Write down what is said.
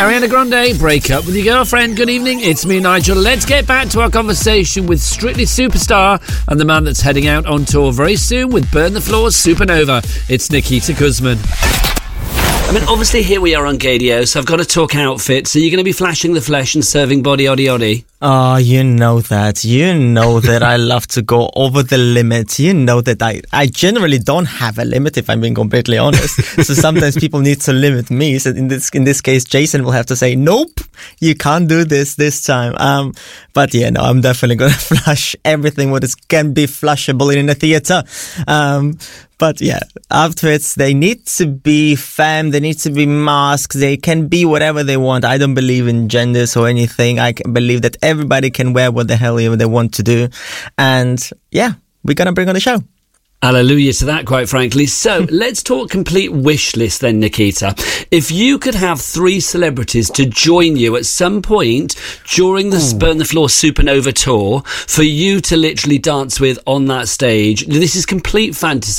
Ariana Grande, break up with your girlfriend. Good evening, it's me, Nigel. Let's get back to our conversation with Strictly Superstar and the man that's heading out on tour very soon with Burn the Floor's Supernova. It's Nikita Kuzman. I mean, obviously here we are on Gadio, so I've got to talk outfits. Are you going to be flashing the flesh and serving body oddy oddy? Oh, you know that. You know that I love to go over the limit. You know that I generally don't have a limit, if I'm being completely honest. So sometimes people need to limit me. So in this case, Jason will have to say, nope, you can't do this time. But yeah, no, I'm definitely going to flush everything what can be flushable in a theater. But yeah, outfits, they need to be femme, they need to be masks, they can be whatever they want. I don't believe in genders or anything. I believe that everybody can wear what the hell they want to do. And yeah, we're going to bring on the show. Hallelujah to that, quite frankly. So let's talk complete wish list then, Nikita. If you could have 3 celebrities to join you at some point during the Burn the Floor Supernova tour for you to literally dance with on that stage, this is complete fantasy.